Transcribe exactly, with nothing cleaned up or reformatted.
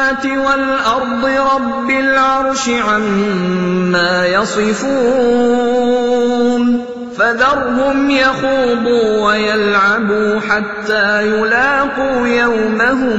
السَّمَاوَاتِ وَالْأَرْضِ رَبِّ الْعَرْشِ عَمَّا يَصِفُونَ فَذَرْهُمْ يَخُوضُوا وَيَلْعَبُوا حَتَّىٰ يُلَاقُوا يَوْمَهُمُ